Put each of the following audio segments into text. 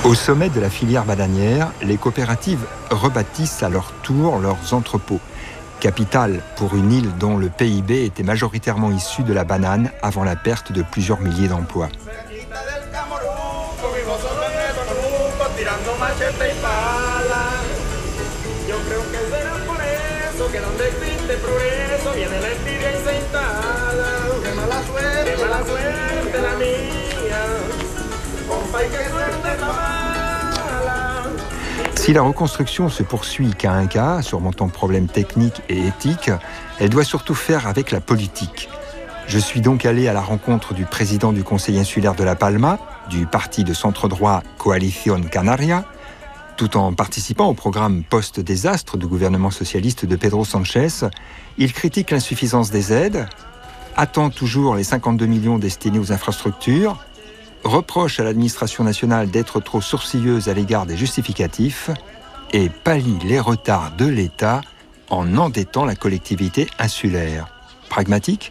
Au sommet de la filière bananière, les coopératives rebâtissent à leur tour leurs entrepôts. Capitale pour une île dont le PIB était majoritairement issu de la banane avant la perte de plusieurs milliers d'emplois. Si la reconstruction se poursuit cas un cas, surmontant problèmes techniques et éthiques, elle doit surtout faire avec la politique. Je suis donc allé à la rencontre du président du Conseil insulaire de La Palma, du parti de centre-droit Coalición Canaria, tout en participant au programme post-désastre du gouvernement socialiste de Pedro Sánchez. Il critique l'insuffisance des aides, attend toujours les 52 millions destinés aux infrastructures, reproche à l'administration nationale d'être trop sourcilleuse à l'égard des justificatifs et pallie les retards de l'État en endettant la collectivité insulaire. Pragmatique ?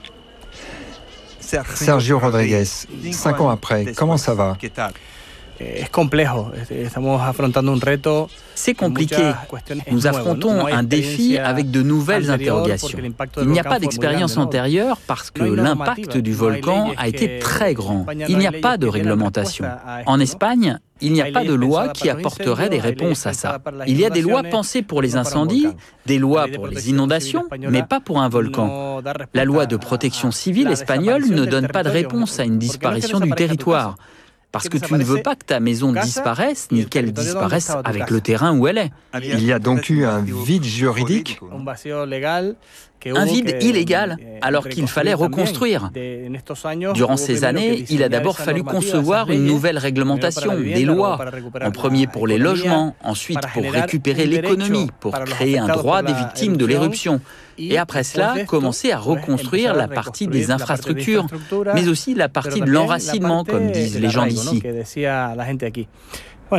Sergio Rodriguez, 5 ans après, comment ça va ? C'est compliqué. Nous affrontons un défi avec de nouvelles interrogations. Il n'y a pas d'expérience antérieure parce que l'impact du volcan a été très grand. Il n'y a pas de réglementation. En Espagne, il n'y a pas de loi qui apporterait des réponses à ça. Il y a des lois pensées pour les incendies, des lois pour les inondations, mais pas pour un volcan. La loi de protection civile espagnole ne donne pas de réponse à une disparition du territoire. Parce que tu ne veux pas que ta maison disparaisse, ni qu'elle disparaisse avec le terrain où elle est. Il y a donc eu un vide juridique ? Un vide illégal, alors qu'il fallait reconstruire. Durant ces années, il a d'abord fallu concevoir une nouvelle réglementation, des lois, en premier pour les logements, ensuite pour récupérer l'économie, pour créer un droit des victimes de l'éruption. Et après cela, commencer à reconstruire la partie des infrastructures, mais aussi la partie de l'enracinement, comme disent les gens d'ici. Bon,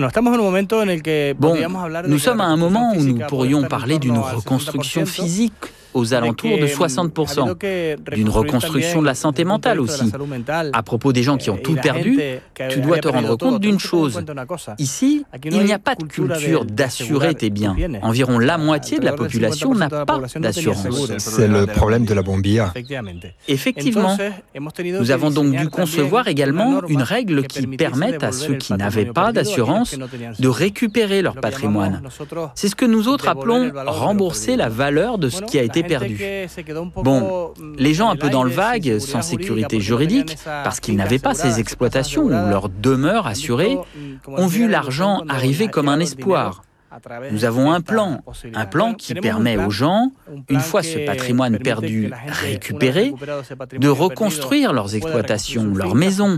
nous sommes à un moment où nous pourrions parler d'une reconstruction physique aux alentours de 60%, d'une reconstruction de la santé mentale aussi. À propos des gens qui ont tout perdu, tu dois te rendre compte d'une chose. Ici, il n'y a pas de culture d'assurer tes biens. Environ la moitié de la population n'a pas d'assurance. C'est le problème de la bombilla. Effectivement. Nous avons donc dû concevoir également une règle qui permette à ceux qui n'avaient pas d'assurance de récupérer leur patrimoine. C'est ce que nous autres appelons rembourser la valeur de ce qui a été perdu. Bon, les gens un peu dans le vague, sans sécurité juridique, parce qu'ils n'avaient pas ces exploitations ou leur demeure assurée, ont vu l'argent arriver comme un espoir. Nous avons un plan qui permet aux gens, une fois ce patrimoine perdu récupéré, de reconstruire leurs exploitations, leurs maisons.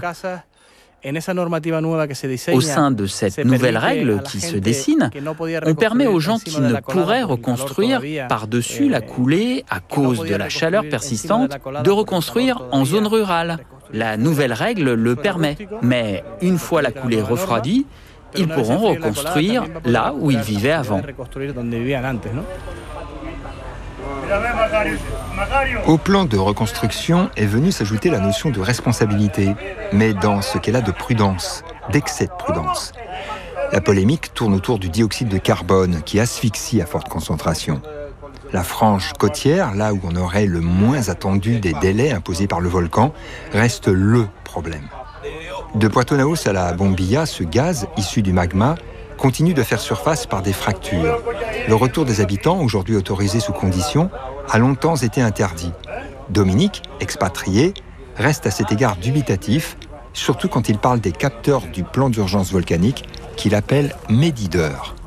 Au sein de cette nouvelle règle qui se dessine, on permet aux gens qui ne pourraient reconstruire par-dessus la coulée à cause de la chaleur persistante de reconstruire en zone rurale. La nouvelle règle le permet, mais une fois la coulée refroidie, ils pourront reconstruire là où ils vivaient avant. Au plan de reconstruction est venue s'ajouter la notion de responsabilité, mais dans ce qu'elle a de prudence, d'excès de prudence. La polémique tourne autour du dioxyde de carbone qui asphyxie à forte concentration. La frange côtière, là où on aurait le moins attendu des délais imposés par le volcan, reste le problème. De Puerto Naos à la Bombilla, ce gaz issu du magma continue de faire surface par des fractures. Le retour des habitants, aujourd'hui autorisé sous conditions, a longtemps été interdit. Dominique, expatrié, reste à cet égard dubitatif, surtout quand il parle des capteurs du plan d'urgence volcanique qu'il appelle médideurs.